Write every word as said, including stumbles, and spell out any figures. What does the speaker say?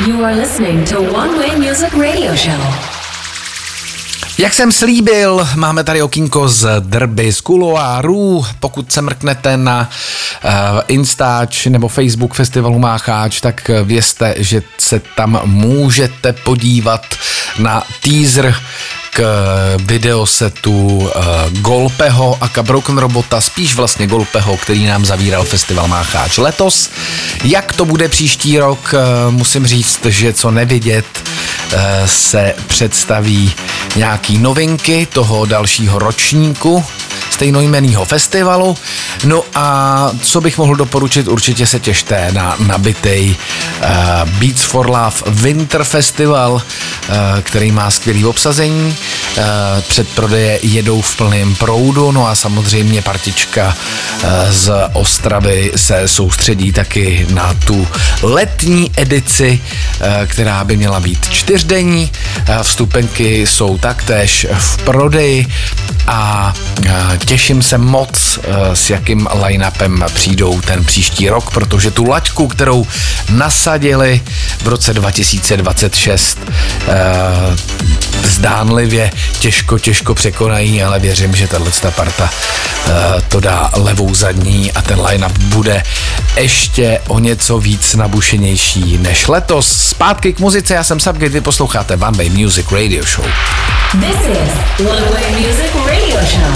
You are listening to One Way Music Radio Show. Jak jsem slíbil, máme tady okýnko z Drby, z kuloárů. Pokud se mrknete na uh, Instač nebo Facebook Festivalu Mácháč, tak vězte, že se tam můžete podívat na teaser k videosetu uh, Golpeho a Broken Robota, spíš vlastně Golpeho, který nám zavíral Festival Mácháč letos. Jak to bude příští rok, uh, musím říct, že co nevidět, uh, se představí nějaký novinky toho dalšího ročníku stejnojmenného festivalu. No a co bych mohl doporučit, určitě se těšte na nabitej uh, Beats for Love Winter Festival, uh, který má skvělý obsazení. Uh, předprodeje jedou v plném proudu, no a samozřejmě partička uh, z Ostravy se soustředí taky na tu letní edici, uh, která by měla být čtyřdenní. Uh, vstupenky jsou taktéž v prodeji a uh, těším se moc, s jakým line-upem přijdou ten příští rok, protože tu laťku, kterou nasadili v roce dva tisíce dvacet šest, zdánlivě těžko, těžko překonají, ale věřím, že tato parta to dá levou zadní a ten line-up bude ještě o něco víc nabušenější než letos. Zpátky k muzice, já jsem Subgate, vy posloucháte One Way Music Radio Show. This is One Way Music Radio Show.